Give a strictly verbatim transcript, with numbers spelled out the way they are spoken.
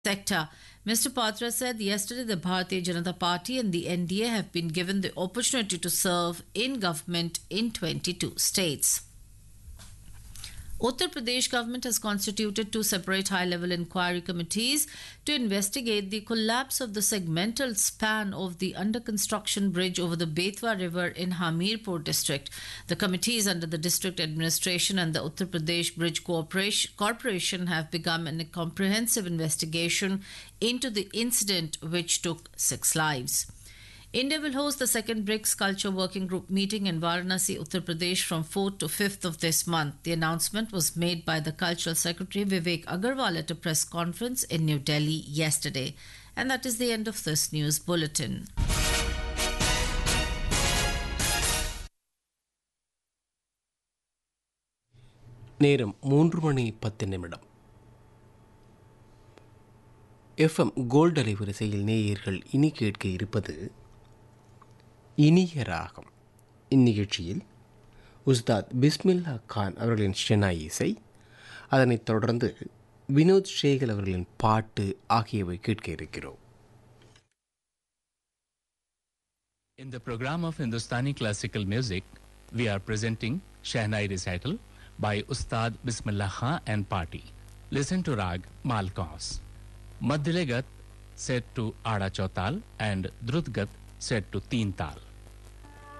sector. Mister Patra said yesterday the Bharatiya Janata Party and the N D A have been given the opportunity to serve in government in twenty-two states. Uttar Pradesh government has constituted two separate high-level inquiry committees to investigate the collapse of the segmental span of the under-construction bridge over the Betwa River in Hamirpur district. The committees under the district administration and the Uttar Pradesh Bridge Corporation, Corporation have begun a comprehensive investigation into the incident which took six lives. India will host the second BRICS Culture Working Group meeting in Varanasi, Uttar Pradesh from fourth to fifth of this month. The announcement was made by the Cultural Secretary Vivek Agarwal at a press conference in New Delhi yesterday. And that is the end of this news bulletin. நேரம் மூன்று மணி பத்து நிமிடம். FM gold அலைவரிசையில் நேயர்கள் இனி கேட்க இருப்பது இனிய ராகம். இந்நிகழ்ச்சியில் உஸ்தாத் பிஸ்மில்லா கான் அவர்களின் ஷெனாய் இசை, அதனைத் தொடர்ந்து வினோத் ஷேகல் அவர்களின் பாட்டு ஆகியவை கேட்க இருக்கிறோம். In the program of Hindustani classical music, we are presenting Shehnai recital by Ustad Bismillah Khan and party. Listen to Rag Malkons. Madhyagat set to Ada Chautal and Drutgat set to Teen Tal.